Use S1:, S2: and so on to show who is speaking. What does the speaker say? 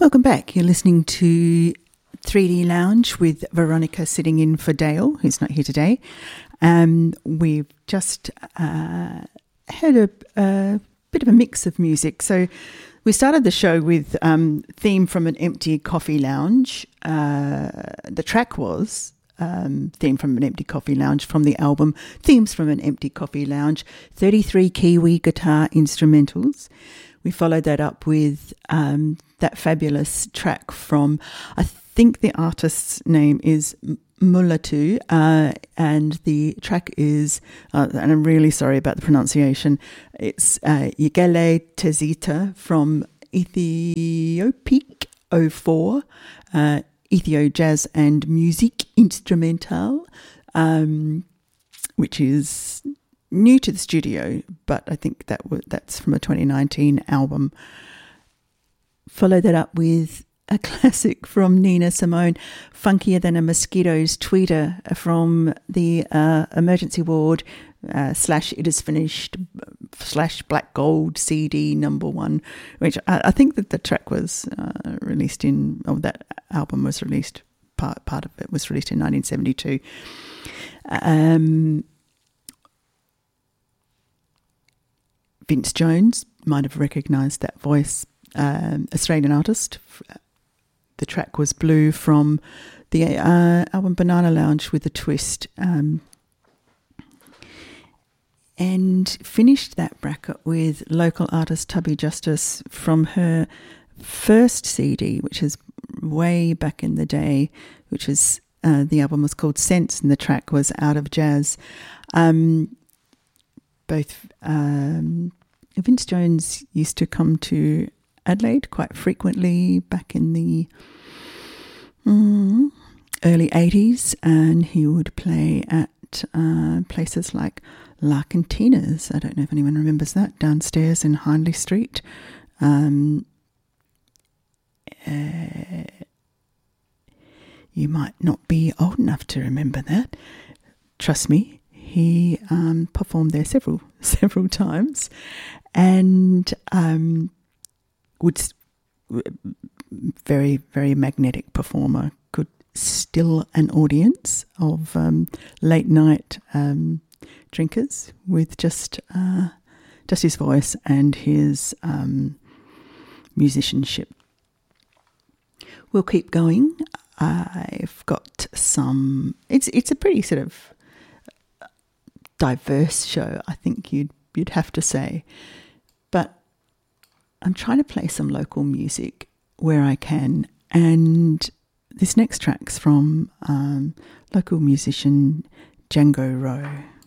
S1: Welcome back. You're listening to 3D Lounge with Veronica sitting in for Dale, who's not here today. We've just had a bit of a mix of music. So we started the show with Theme from an Empty Coffee Lounge. The track was Theme from an Empty Coffee Lounge from the album Themes from an Empty Coffee Lounge, 33 Kiwi guitar instrumentals. We followed that up with that fabulous track from, I think the artist's name is Mulatu, and the track is, and I'm really sorry about the pronunciation, it's Yigele Tezita from Ethiopic 04, Ethio Jazz and Music Instrumental, which is new to the studio, but I think that's from a 2019 album. Follow that up with a classic from Nina Simone, Funkier Than a Mosquito's Tweeter, from the Emergency Ward / It Is Finished / Black Gold CD #1, which I think that the track was released in, or that album was released, part of it was released in 1972. Vince Jones might have recognised that voice, Australian artist. The track was Blue from the album Banana Lounge with a Twist. And finished that bracket with local artist Tubby Justice from her first CD, which is way back in the day, which is the album was called Sense and the track was Out of Jazz. Both Vince Jones used to come to Adelaide quite frequently back in the early 80s, and he would play at places like Larkentina's. I don't know if anyone remembers that, downstairs in Hindley Street. You might not be old enough to remember that. Trust me, he performed there several times, and would very, very magnetic performer, could still an audience of late night drinkers with just his voice and his musicianship. We'll keep going. I've got some. It's a pretty sort of diverse show, I think you'd have to say, but I'm trying to play some local music where I can, and this next track's from local musician Django Rowe.